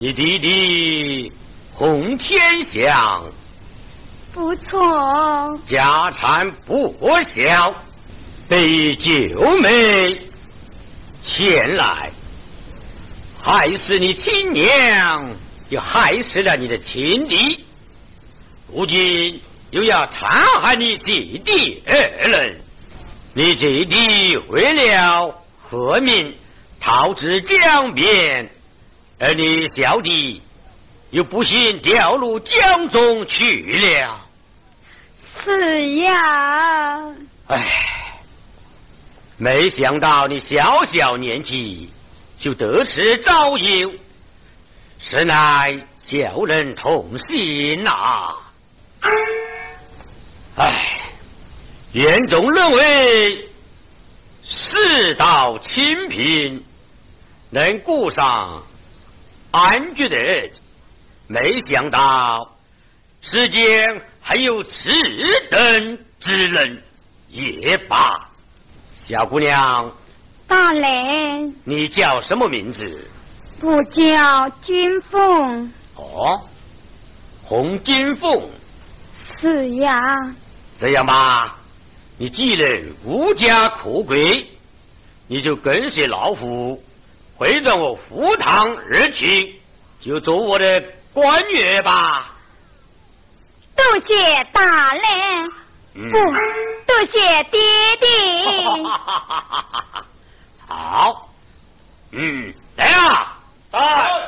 你弟弟洪天祥不错， 家产不小，被九妹前来，害死你亲娘，又害死了你的亲弟，如今又要残害你姐弟二人。你姐弟为了和民，逃至江边，而你小弟又不幸掉入江中去了。 是呀。 唉，没想到你小小年纪就得此遭忧，实乃叫人痛心呐！唉，严总认为世道清贫，能过上安居的日子，没想到世间还有此等之人也罢。小姑娘， 大人， 你叫什么名字？ 我叫金凤。 哦，洪金凤。 是呀。 这样吧，你既然无家可归，你就跟随老夫回到我福堂而去，就做我的官员吧。 多谢大人。不，多谢爹爹。 好，来啊，来。